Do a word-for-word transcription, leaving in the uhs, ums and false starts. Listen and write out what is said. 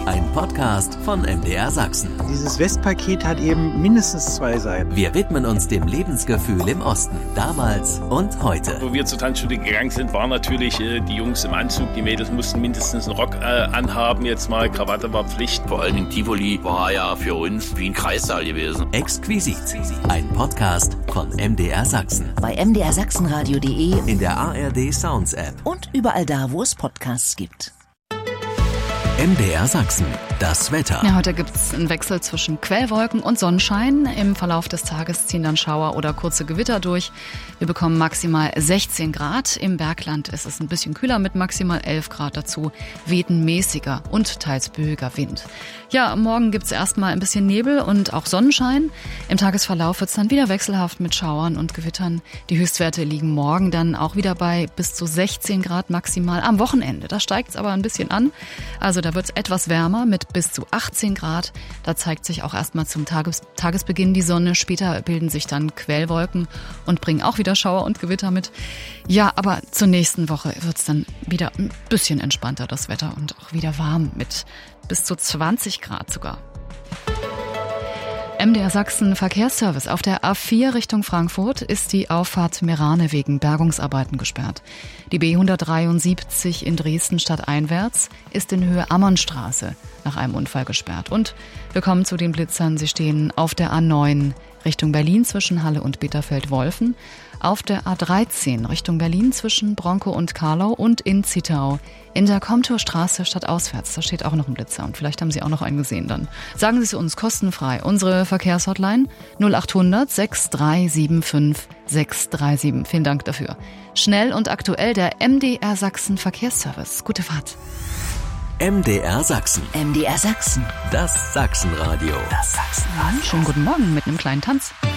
ein Podcast von M D R Sachsen. Dieses Westpaket hat eben mindestens zwei Seiten. Wir widmen uns dem Lebensgefühl im Osten, damals und heute. Wo wir zur Tanzschule gegangen sind, waren natürlich äh, die Jungs im Anzug, die Mädels mussten mindestens einen Rock äh, anhaben, jetzt mal Krawatte war Pflicht. Vor allem in Tivoli war ja für uns wie ein Kreissaal gewesen. Exquisit, ein Podcast von M D R Sachsen. Bei m d r sachsenradio punkt de, in der A R D Sounds App und überall da, wo es Podcasts gibt. M D R Sachsen, das Wetter. Ja, heute gibt es einen Wechsel zwischen Quellwolken und Sonnenschein. Im Verlauf des Tages ziehen dann Schauer oder kurze Gewitter durch. Wir bekommen maximal sechzehn Grad. Im Bergland ist es ein bisschen kühler mit maximal elf Grad. Dazu weht ein mäßiger und teils böiger Wind. Ja, morgen gibt es erstmal ein bisschen Nebel und auch Sonnenschein. Im Tagesverlauf wird es dann wieder wechselhaft mit Schauern und Gewittern. Die Höchstwerte liegen morgen dann auch wieder bei bis zu sechzehn Grad maximal am Wochenende. Da steigt es aber ein bisschen an. Also da wird es etwas wärmer mit bis zu achtzehn Grad. Da zeigt sich auch erstmal zum Tages- Tagesbeginn die Sonne. Später bilden sich dann Quellwolken und bringen auch wieder Schauer und Gewitter mit. Ja, aber zur nächsten Woche wird es dann wieder ein bisschen entspannter, das Wetter, und auch wieder warm mit bis zu zwanzig Grad sogar. M D R Sachsen Verkehrsservice. Auf der A vier Richtung Frankfurt ist die Auffahrt Merane wegen Bergungsarbeiten gesperrt. Die B hundertdreiundsiebzig in Dresden stadteinwärts ist in Höhe Ammernstraße nach einem Unfall gesperrt. Und wir kommen zu den Blitzern. Sie stehen auf der A neun Richtung Berlin zwischen Halle und Bitterfeld-Wolfen, auf der A dreizehn Richtung Berlin zwischen Bronkow und Karlau und in Zittau. In der Komturstraße stadtauswärts, da steht auch noch ein Blitzer und vielleicht haben Sie auch noch einen gesehen dann. Sagen Sie es uns kostenfrei. Unsere Verkehrshotline null acht hundert sechs drei sieben fünf sechs drei sieben. Vielen Dank dafür. Schnell und aktuell der M D R Sachsen Verkehrsservice. Gute Fahrt. M D R Sachsen. M D R Sachsen. Das Sachsenradio. Das Sachsenradio. Schönen guten Morgen mit einem kleinen Tanz.